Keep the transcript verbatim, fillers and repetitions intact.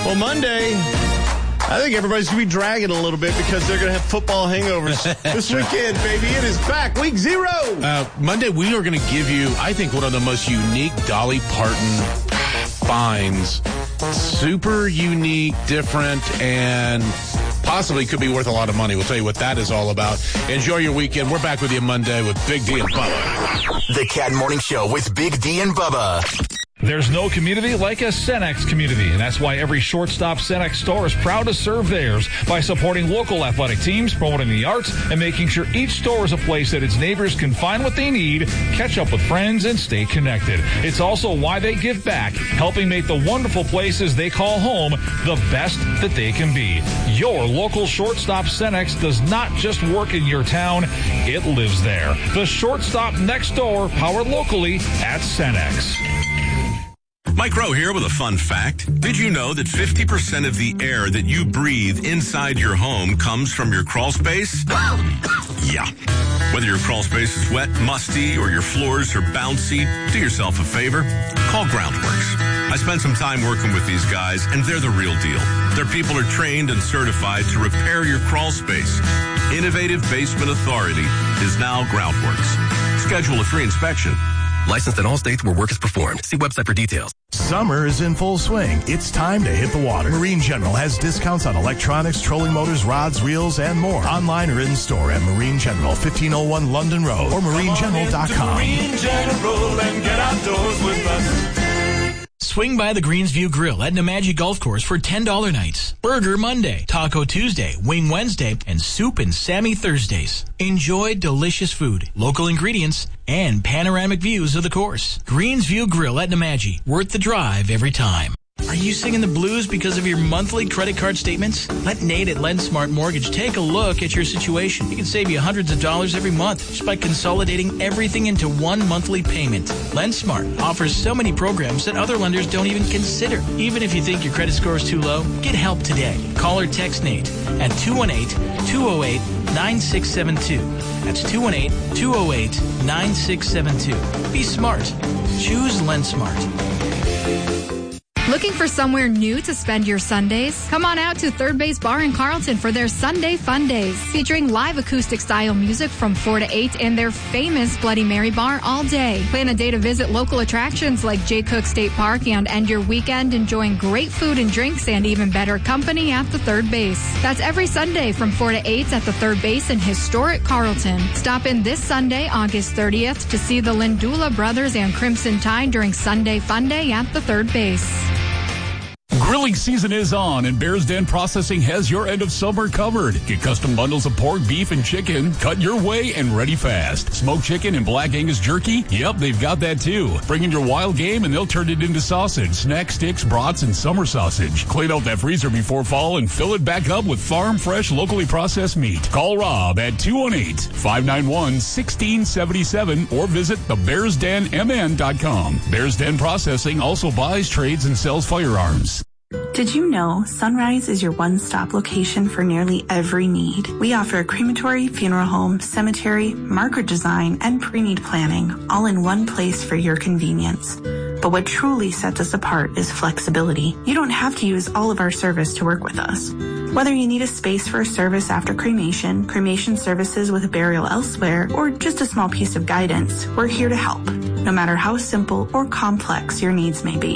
Well, Monday, I think everybody's going to be dragging a little bit because they're going to have football hangovers this weekend, baby. It is back. Week zero. Uh, Monday, we are going to give you, I think, one of the most unique Dolly Parton finds. Super unique, different, and possibly could be worth a lot of money. We'll tell you what that is all about. Enjoy your weekend. We're back with you Monday with Big D and Bubba. The Cat Morning Show with Big D and Bubba. There's no community like a Cenex community, and that's why every Shortstop Cenex store is proud to serve theirs by supporting local athletic teams, promoting the arts, and making sure each store is a place that its neighbors can find what they need, catch up with friends, and stay connected. It's also why they give back, helping make the wonderful places they call home the best that they can be. Your local Shortstop Cenex does not just work in your town, it lives there. The Shortstop next door, powered locally at Cenex. Mike Rowe here with a fun fact. Did you know that fifty percent of the air that you breathe inside your home comes from your crawl space? Yeah. Whether your crawl space is wet, musty, or your floors are bouncy, do yourself a favor. Call Groundworks. I spent some time working with these guys, and they're the real deal. Their people are trained and certified to repair your crawl space. Innovative Basement Authority is now Groundworks. Schedule a free inspection. Licensed in all states where work is performed. See website for details. Summer is in full swing. It's time to hit the water. Marine General has discounts on electronics, trolling motors, rods, reels, and more. Online or in store at Marine General, fifteen oh one London Road or marine general dot com. Marine General and get outdoors with us. Swing by the Greensview Grill at Nemadji Golf Course for ten dollars nights. Burger Monday, Taco Tuesday, Wing Wednesday, and Soup and Sammy Thursdays. Enjoy delicious food, local ingredients, and panoramic views of the course. Greensview Grill at Nemadji. Worth the drive every time. Are you singing the blues because of your monthly credit card statements? Let Nate at LendSmart Mortgage take a look at your situation. He can save you hundreds of dollars every month just by consolidating everything into one monthly payment. LendSmart offers so many programs that other lenders don't even consider. Even if you think your credit score is too low, get help today. Call or text Nate at two one eight, two oh eight, nine six seven two. That's two one eight, two oh eight, nine six seven two. Be smart. Choose LendSmart. Looking for somewhere new to spend your Sundays? Come on out to Third Base Bar in Carlton for their Sunday Fun Days, featuring live acoustic-style music from four to eight and their famous Bloody Mary bar all day. Plan a day to visit local attractions like Jay Cook State Park and end your weekend enjoying great food and drinks and even better company at the Third Base. That's every Sunday from four to eight at the Third Base in historic Carlton. Stop in this Sunday, August thirtieth, to see the Lindula Brothers and Crimson Tide during Sunday Fun Day at the Third Base. Grilling season is on, and Bears Den Processing has your end of summer covered. Get custom bundles of pork, beef, and chicken, cut your way and ready fast. Smoked chicken and black Angus jerky? Yep, they've got that too. Bring in your wild game and they'll turn it into sausage, snack sticks, brats, and summer sausage. Clean out that freezer before fall and fill it back up with farm fresh, locally processed meat. Call Rob at two one eight, five nine one, one six seven seven or visit the bears den m n dot com. Bears Den Processing also buys, trades, and sells firearms. Did you know Sunrise is your one-stop location for nearly every need? We offer a crematory, funeral home, cemetery, marker design, and pre-need planning, all in one place for your convenience. But what truly sets us apart is flexibility. You don't have to use all of our service to work with us. Whether you need a space for a service after cremation, cremation services with a burial elsewhere, or just a small piece of guidance, we're here to help, no matter how simple or complex your needs may be.